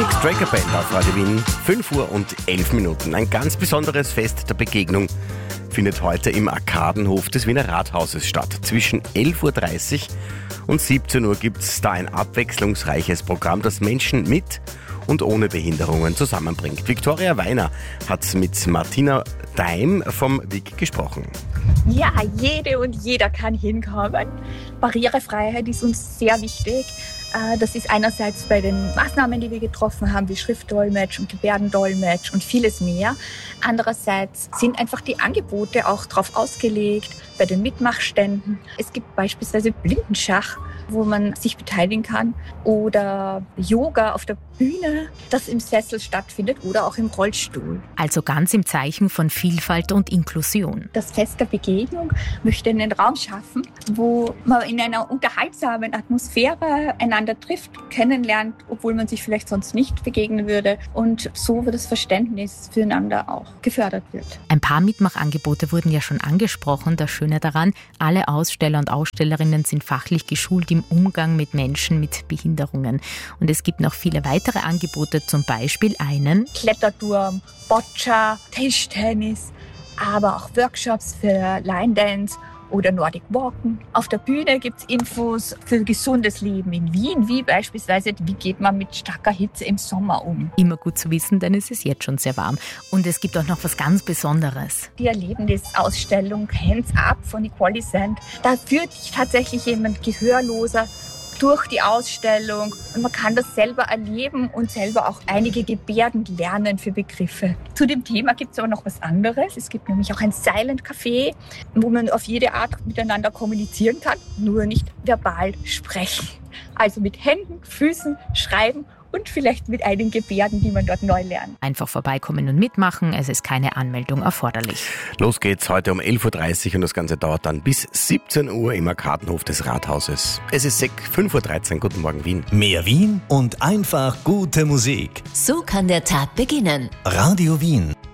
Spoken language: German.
Striker Band auf Radio Wien, 5 Uhr und 11 Minuten. Ein ganz besonderes Fest der Begegnung findet heute im Arkadenhof des Wiener Rathauses statt. Zwischen 11.30 Uhr und 17 Uhr gibt es da ein abwechslungsreiches Programm, das Menschen mit und ohne Behinderungen zusammenbringt. Viktoria Weiner hat mit Martina Daim vom WIG gesprochen. Ja, jede und jeder kann hinkommen. Barrierefreiheit ist uns sehr wichtig. Das ist einerseits bei den Maßnahmen, die wir getroffen haben, wie Schriftdolmetsch und Gebärdendolmetsch und vieles mehr. Andererseits sind einfach die Angebote auch darauf ausgelegt, bei den Mitmachständen. Es gibt beispielsweise Blindenschach, wo man sich beteiligen kann, oder Yoga auf der Bühne, das im Sessel stattfindet oder auch im Rollstuhl. Also ganz im Zeichen von Vielfalt und Inklusion. Das Fest der Begegnung möchte einen Raum schaffen, wo man in einer unterhaltsamen Atmosphäre einander trifft, kennenlernt, obwohl man sich vielleicht sonst nicht begegnen würde, und so das Verständnis füreinander auch gefördert wird. Ein paar Mitmachangebote wurden ja schon angesprochen. Das Schöne daran, alle Aussteller und Ausstellerinnen sind fachlich geschult im Umgang mit Menschen mit Behinderungen. Und es gibt noch viele weitere Angebote, zum Beispiel einen Kletterturm, Boccia, Tischtennis, aber auch Workshops für Line Dance oder Nordic Walken. Auf der Bühne gibt es Infos für gesundes Leben in Wien, wie beispielsweise, wie geht man mit starker Hitze im Sommer um. Immer gut zu wissen, denn es ist jetzt schon sehr warm. Und es gibt auch noch was ganz Besonderes. Die Erlebnisausstellung Hands Up von Equality Sand. Da führt tatsächlich jemand Gehörloser durch die Ausstellung und man kann das selber erleben und selber auch einige Gebärden lernen für Begriffe. Zu dem Thema gibt es aber noch was anderes. Es gibt nämlich auch ein Silent Café, wo man auf jede Art miteinander kommunizieren kann, nur nicht verbal sprechen. Also mit Händen, Füßen, Schreiben und vielleicht mit einigen Gebärden, die man dort neu lernt. Einfach vorbeikommen und mitmachen, es ist keine Anmeldung erforderlich. Los geht's heute um 11.30 Uhr und das Ganze dauert dann bis 17 Uhr im Arkadenhof des Rathauses. Es ist 5.13 Uhr, guten Morgen Wien. Mehr Wien und einfach gute Musik. So kann der Tag beginnen. Radio Wien.